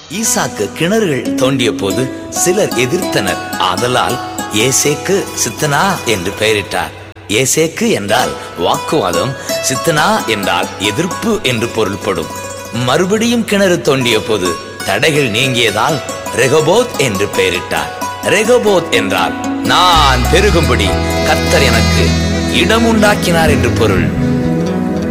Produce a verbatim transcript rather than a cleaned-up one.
ஈசாக்கு கிணறுகள் தோண்டிய போது சிலர் எதிர்த்தனர். ஆதலால் ஏசேக்கு சித்தனா என்று பெயரிட்டார். ஏசேக்கு என்றால் வாக்குவாதம், சித்தனா என்றால் எதிர்ப்பு என்று பொருள்படும். மறுபடியும் கிணறு தோண்டிய போது தடைகள் நீங்கியதால் ரெகோபோத் என்று பெயரிட்டார். ரெகோபோத் என்றால் நான் பெருகும்படி கர்த்தர் எனக்கு இடம் உண்டாக்கினார் என்று பொருள்.